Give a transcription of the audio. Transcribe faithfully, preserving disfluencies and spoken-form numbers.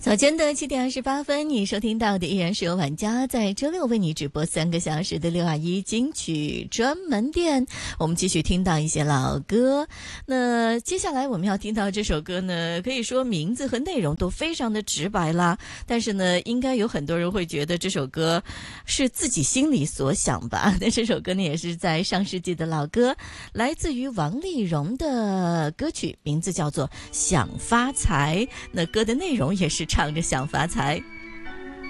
早间的七点二十八分，你收听到的依然是由玩家在周六为你直播三个小时的六二一金曲专门店。我们继续听到一些老歌，那接下来我们要听到这首歌呢，可以说名字和内容都非常的直白啦，但是呢，应该有很多人会觉得这首歌是自己心里所想吧。那这首歌呢，也是在上世纪的老歌，来自于王丽蓉的歌曲，名字叫做《想发财》。那歌的内容也是唱着想发财。